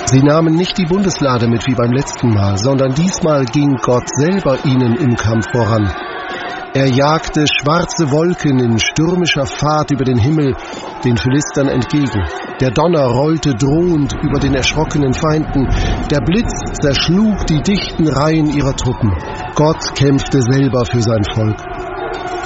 Sie nahmen nicht die Bundeslade mit wie beim letzten Mal, sondern diesmal ging Gott selber ihnen im Kampf voran. Er jagte schwarze Wolken in stürmischer Fahrt über den Himmel den Philistern entgegen. Der Donner rollte drohend über den erschrockenen Feinden. Der Blitz zerschlug die dichten Reihen ihrer Truppen. Gott kämpfte selber für sein Volk.